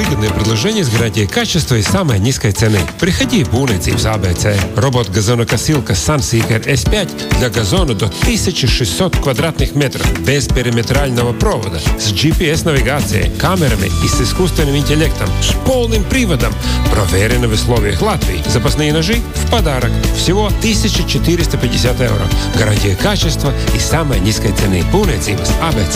выгодное предложение с гарантией качества и самой низкой цены. Приходи в Būvniecības ABC. Робот-газонокосилка Sunseeker S5 для газона до 1600 квадратных метров. Без периметрального провода. С GPS-навигацией, камерами и с искусственным интеллектом. С полным приводом. Проверено в условиях Латвии. Запасные ножи в подарок. Всего 1450 евро. Гарантия качества и самой низкой цены. Būvniecības ABC.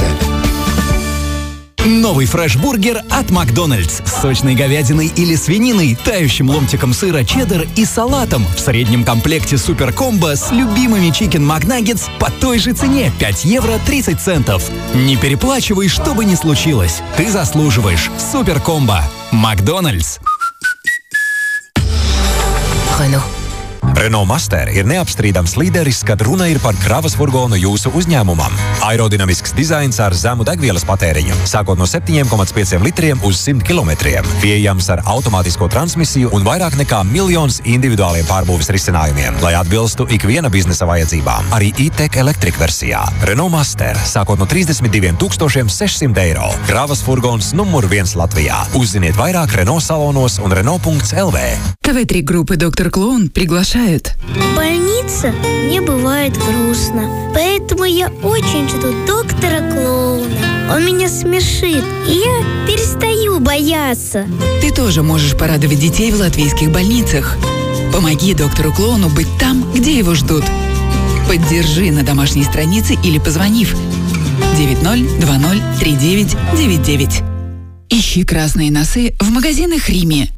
Новый фреш-бургер от Макдональдс с сочной говядиной или свининой, тающим ломтиком сыра чеддер и салатом в среднем комплекте супер-комбо с любимыми чикен макнаггетс по той же цене 5 евро 30 центов. Не переплачивай, что бы ни случилось. Ты заслуживаешь. Супер-комбо. Макдональдс. Renault Master ir neapstrīdams līderis, kad runa ir par kravas furgonu jūsu uzņēmumam. Aerodinamisks dizains ar zemu degvielas patēriņu, sākot no 7,5 litriem uz 100 kilometriem. Pieejams ar automātisko transmisiju un vairāk nekā 1 miljons individuāliem pārbūves risinājumiem, lai atbilstu ikviena biznesa vajadzībām. Arī e-tech elektrika versijā. Renault Master, sākot no 32 600 eiro. Kravas furgons numur 1 Latvijā. Uzziniet vairāk Renault salonos un Renault.lv. ТВ3 группы «Доктор Клоун» приглашают. В больнице мне бывает грустно, поэтому я очень жду доктора Клоуна. Он меня смешит, и я перестаю бояться. Ты тоже можешь порадовать детей в латвийских больницах. Помоги доктору Клоуну быть там, где его ждут. Поддержи на домашней странице или позвонив 90203999. Ищи красные носы в магазинах Риме.